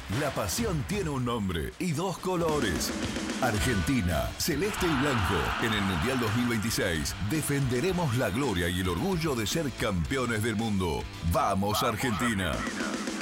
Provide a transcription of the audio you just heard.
La pasión tiene un nombre y dos colores. Argentina, celeste y blanco. En el Mundial 2026 defenderemos la gloria y el orgullo de ser campeones del mundo. ¡Vamos, Argentina!